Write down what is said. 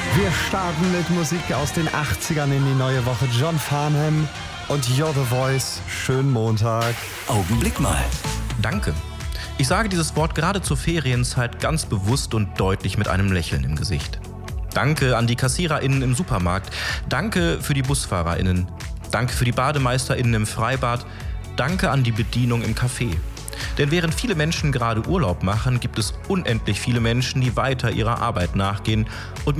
Wir starten mit Musik aus den 80ern in die neue Woche. John Farnham und You're the Voice. Schönen Montag. Augenblick mal. Danke. Ich sage dieses Wort gerade zur Ferienzeit ganz bewusst und deutlich mit einem Lächeln im Gesicht. Danke an die KassiererInnen im Supermarkt. Danke für die BusfahrerInnen. Danke für die BademeisterInnen im Freibad. Danke an die Bedienung im Café. Denn während viele Menschen gerade Urlaub machen, gibt es unendlich viele Menschen, die weiter ihrer Arbeit nachgehen und